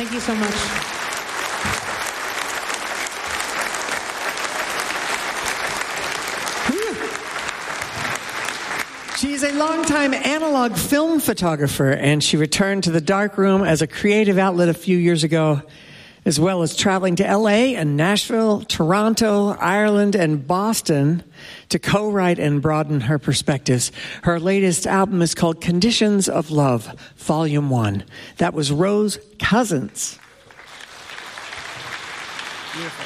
Thank you so much. She's a longtime analog film photographer, and she returned to the darkroom as a creative outlet a few years ago, as well as traveling to LA and Nashville, Toronto, Ireland, and Boston to co-write and broaden her perspectives. Her latest album is called Conditions of Love, Volume 1. That was Rose Cousins. Beautiful.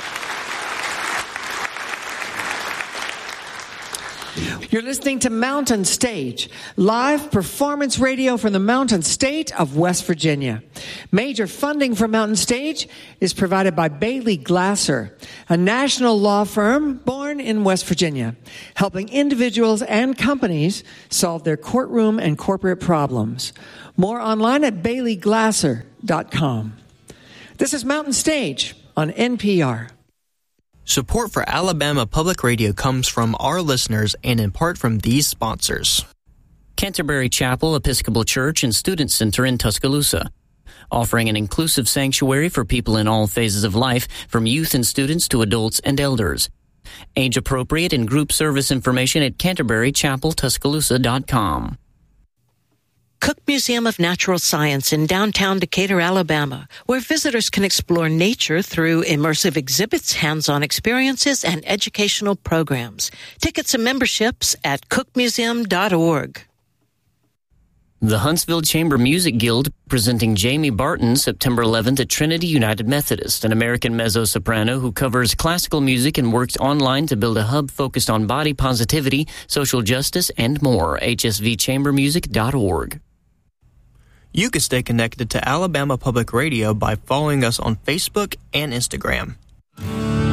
You're listening to Mountain Stage, live performance radio from the Mountain State of West Virginia. Major funding for Mountain Stage is provided by Bailey Glasser, a national law firm born in West Virginia, helping individuals and companies solve their courtroom and corporate problems. More online at baileyglasser.com. This is Mountain Stage on NPR. Support for Alabama Public Radio comes from our listeners and in part from these sponsors. Canterbury Chapel Episcopal Church and Student Center in Tuscaloosa, offering an inclusive sanctuary for people in all phases of life, from youth and students to adults and elders. Age-appropriate and group service information at CanterburyChapelTuscaloosa.com. Cook Museum of Natural Science in downtown Decatur, Alabama, where visitors can explore nature through immersive exhibits, hands-on experiences, and educational programs. Tickets and memberships at cookmuseum.org. The Huntsville Chamber Music Guild presenting Jamie Barton September 11th at Trinity United Methodist, an American mezzo-soprano who covers classical music and works online to build a hub focused on body positivity, social justice, and more. hsvchambermusic.org. You can stay connected to Alabama Public Radio by following us on Facebook and Instagram.